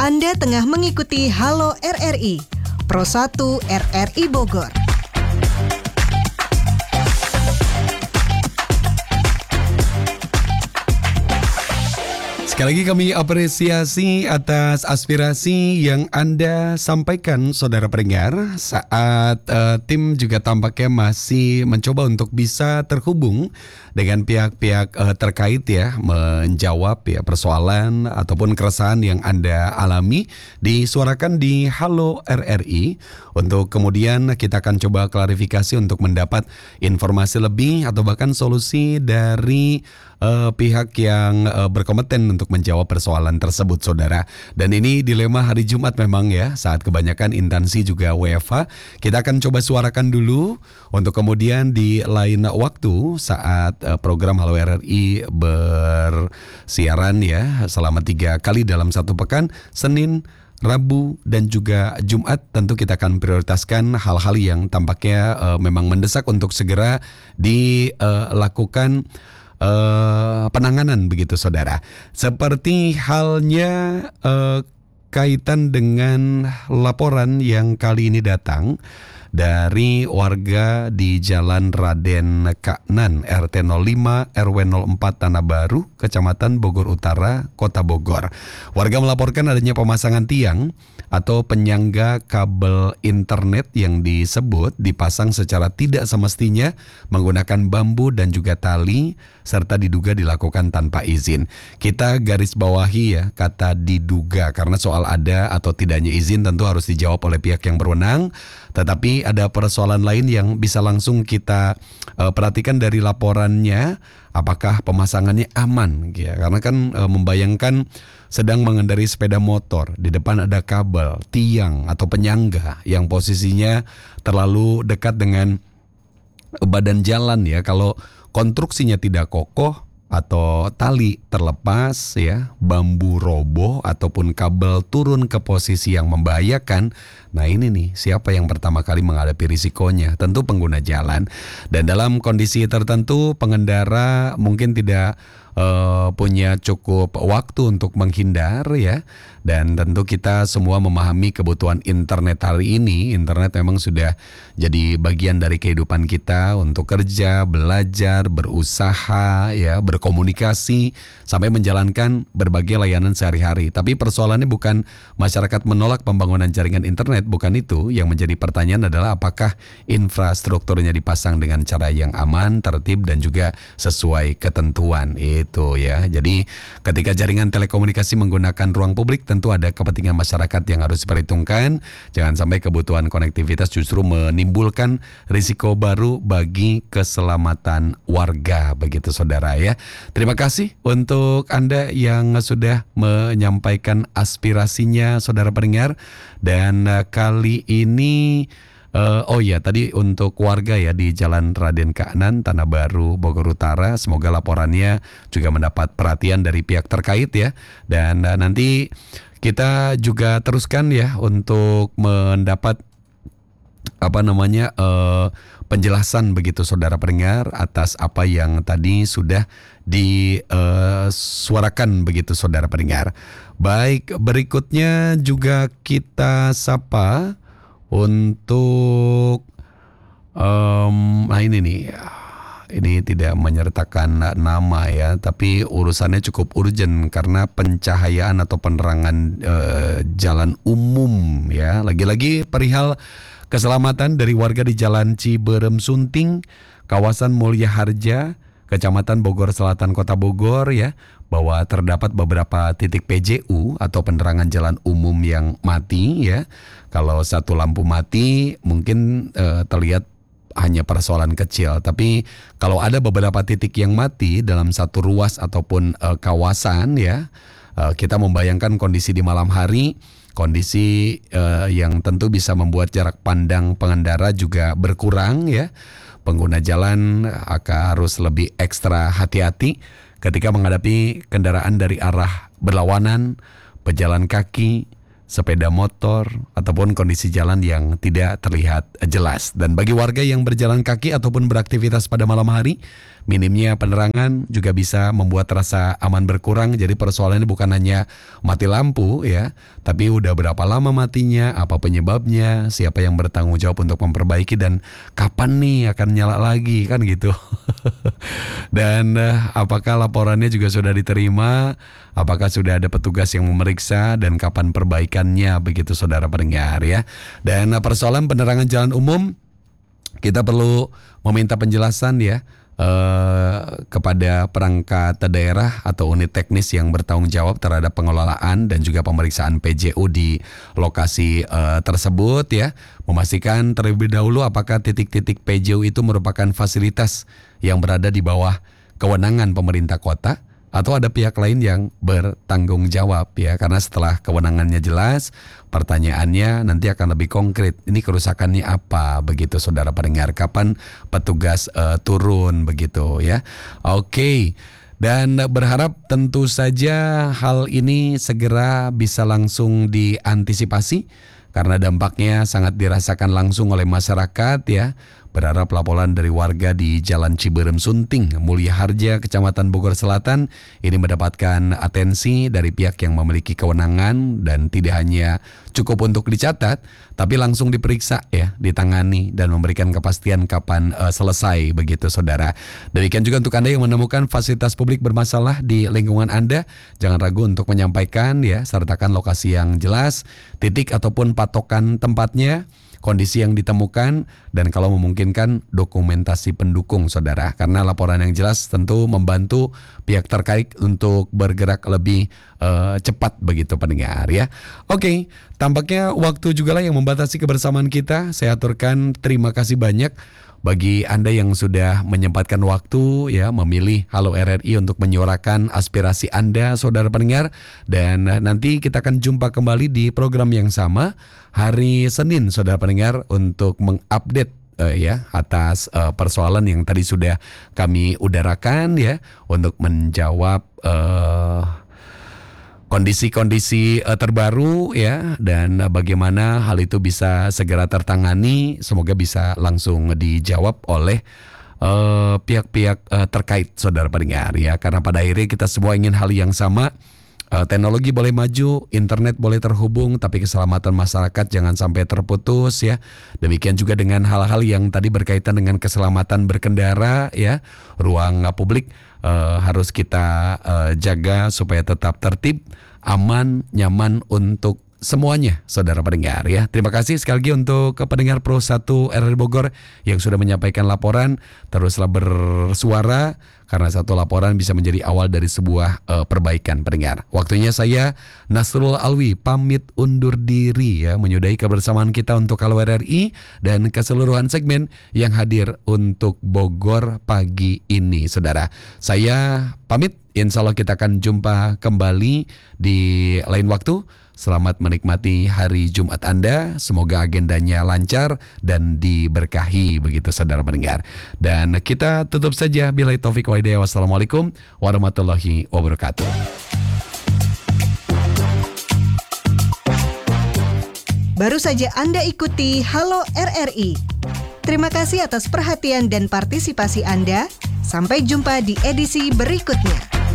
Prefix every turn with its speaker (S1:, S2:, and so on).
S1: Anda tengah mengikuti Halo RRI, Pro 1 RRI Bogor.
S2: Sekali lagi kami apresiasi atas aspirasi yang Anda sampaikan, saudara pendengar, saat tim juga tampaknya masih mencoba untuk bisa terhubung dengan pihak-pihak terkait ya, menjawab ya persoalan ataupun keresahan yang Anda alami, disuarakan di Halo RRI. Untuk kemudian kita akan coba klarifikasi untuk mendapat informasi lebih atau bahkan solusi dari pihak yang berkompeten untuk menjawab persoalan tersebut, saudara. Dan ini dilema hari Jumat memang ya, saat kebanyakan instansi juga WFH. Kita akan coba suarakan dulu untuk kemudian di lain waktu saat program Halo RRI bersiaran ya selama 3 kali dalam satu pekan, Senin, Rabu dan juga Jumat, tentu kita akan prioritaskan hal-hal yang tampaknya memang mendesak untuk segera dilakukan penanganan begitu, saudara. Seperti halnya kaitan dengan laporan yang kali ini datang dari warga di Jalan Raden Kaknan RT 05 RW 04 Tanah Baru, Kecamatan Bogor Utara, Kota Bogor. Warga melaporkan adanya pemasangan tiang atau penyangga kabel internet yang disebut dipasang secara tidak semestinya menggunakan bambu dan juga tali, serta diduga dilakukan tanpa izin. Kita garis bawahi ya kata diduga, karena soal ada atau tidaknya izin tentu harus dijawab oleh pihak yang berwenang. Tetapi ada persoalan lain yang bisa langsung kita perhatikan dari laporannya, apakah pemasangannya aman ya? Karena kan membayangkan sedang mengendarai sepeda motor, di depan ada kabel, tiang atau penyangga yang posisinya terlalu dekat dengan badan jalan ya. Kalau konstruksinya tidak kokoh atau tali terlepas ya, bambu roboh ataupun kabel turun ke posisi yang membahayakan. Nah ini nih, siapa yang pertama kali menghadapi risikonya? Tentu pengguna jalan. Dan dalam kondisi tertentu pengendara mungkin tidak punya cukup waktu untuk menghindar ya. Dan tentu kita semua memahami kebutuhan internet hari ini. Internet memang sudah jadi bagian dari kehidupan kita untuk kerja, belajar, berusaha ya, berkomunikasi sampai menjalankan berbagai layanan sehari-hari. Tapi persoalannya bukan masyarakat menolak pembangunan jaringan internet, bukan itu. Yang menjadi pertanyaan adalah apakah infrastrukturnya dipasang dengan cara yang aman, tertib dan juga sesuai ketentuan. Itu ya. Jadi ketika jaringan telekomunikasi menggunakan ruang publik, tentu ada kepentingan masyarakat yang harus diperhitungkan. Jangan sampai kebutuhan konektivitas justru menimbulkan risiko baru bagi keselamatan warga, begitu saudara ya. Terima kasih untuk Anda yang sudah menyampaikan aspirasinya, saudara pendengar. Dan kali ini tadi untuk warga ya di Jalan Raden Kaknan, Tanah Baru, Bogor Utara, semoga laporannya juga mendapat perhatian dari pihak terkait ya. Dan nanti kita juga teruskan ya untuk mendapat penjelasan begitu saudara pendengar atas apa yang tadi sudah disuarakan begitu saudara pendengar. Baik, berikutnya juga kita sapa untuk ini tidak menyertakan nama ya, tapi urusannya cukup urgent karena pencahayaan atau penerangan jalan umum ya. Lagi-lagi perihal keselamatan dari warga di Jalan Ciberem Sunting, kawasan Mulya Harja, Kecamatan Bogor Selatan, Kota Bogor ya, bahwa terdapat beberapa titik PJU atau penerangan jalan umum yang mati ya. Kalau satu lampu mati mungkin terlihat hanya persoalan kecil, tapi kalau ada beberapa titik yang mati dalam satu ruas ataupun kawasan ya, kita membayangkan kondisi di malam hari, kondisi yang tentu bisa membuat jarak pandang pengendara juga berkurang ya. Pengguna jalan harus lebih ekstra hati-hati ketika menghadapi kendaraan dari arah berlawanan, pejalan kaki, sepeda motor, ataupun kondisi jalan yang tidak terlihat jelas. Dan bagi warga yang berjalan kaki ataupun beraktivitas pada malam hari, minimnya penerangan juga bisa membuat rasa aman berkurang. Jadi persoalannya bukan hanya mati lampu ya, tapi udah berapa lama matinya, apa penyebabnya, siapa yang bertanggung jawab untuk memperbaiki, dan kapan nih akan nyala lagi, kan gitu. Dan apakah laporannya juga sudah diterima, apakah sudah ada petugas yang memeriksa, dan kapan perbaikannya, begitu saudara pendengar ya. Dan persoalan penerangan jalan umum, kita perlu meminta penjelasan ya kepada perangkat daerah atau unit teknis yang bertanggung jawab terhadap pengelolaan dan juga pemeriksaan PJU di lokasi tersebut ya. Memastikan terlebih dahulu apakah titik-titik PJU itu merupakan fasilitas yang berada di bawah kewenangan pemerintah kota atau ada pihak lain yang bertanggung jawab ya. Karena setelah kewenangannya jelas, pertanyaannya nanti akan lebih konkret. Ini kerusakannya apa, begitu saudara pendengar, kapan petugas turun, begitu ya. Oke. Dan berharap tentu saja hal ini segera bisa langsung diantisipasi karena dampaknya sangat dirasakan langsung oleh masyarakat ya. Berharap laporan dari warga di Jalan Ciberem Sunting, Mulia Harja, Kecamatan Bogor Selatan ini mendapatkan atensi dari pihak yang memiliki kewenangan dan tidak hanya cukup untuk dicatat, tapi langsung diperiksa ya, ditangani dan memberikan kepastian kapan selesai, begitu saudara. Demikian juga untuk Anda yang menemukan fasilitas publik bermasalah di lingkungan Anda, jangan ragu untuk menyampaikan ya, sertakan lokasi yang jelas, titik ataupun patokan tempatnya, kondisi yang ditemukan, dan kalau memungkinkan dokumentasi pendukung saudara. Karena laporan yang jelas tentu membantu pihak terkait untuk bergerak lebih cepat, begitu pendengar ya. Oke, tampaknya waktu juga lah yang membatasi kebersamaan kita. Saya aturkan terima kasih banyak bagi Anda yang sudah menyempatkan waktu ya, memilih Halo RRI untuk menyuarakan aspirasi Anda saudara pendengar. Dan nanti kita akan jumpa kembali di program yang sama hari Senin saudara pendengar untuk mengupdate ya atas persoalan yang tadi sudah kami udarakan ya, untuk menjawab kondisi-kondisi terbaru ya, dan bagaimana hal itu bisa segera tertangani, semoga bisa langsung dijawab oleh pihak-pihak terkait saudara pendengar ya. Karena pada akhirnya kita semua ingin hal yang sama. Teknologi boleh maju, internet boleh terhubung, tapi keselamatan masyarakat jangan sampai terputus ya. Demikian juga dengan hal-hal yang tadi berkaitan dengan keselamatan berkendara ya. Ruang publik harus kita jaga supaya tetap tertib, aman, nyaman untuk semuanya saudara pendengar ya. Terima kasih sekali lagi untuk pendengar Pro 1 RRI Bogor yang sudah menyampaikan laporan. Teruslah bersuara karena satu laporan bisa menjadi awal dari sebuah perbaikan pendengar. Waktunya saya Nasrul Alwi pamit undur diri ya, menyudahi kebersamaan kita untuk Halo RRI dan keseluruhan segmen yang hadir untuk Bogor pagi ini saudara. Saya pamit, insya Allah kita akan jumpa kembali di lain waktu. Selamat menikmati hari Jumat Anda, semoga agendanya lancar dan diberkahi, begitu saudara pendengar. Dan kita tutup saja, billahi taufik wa hidayah. Wassalamualaikum warahmatullahi wabarakatuh.
S1: Baru saja Anda ikuti Halo RRI. Terima kasih atas perhatian dan partisipasi Anda. Sampai jumpa di edisi berikutnya.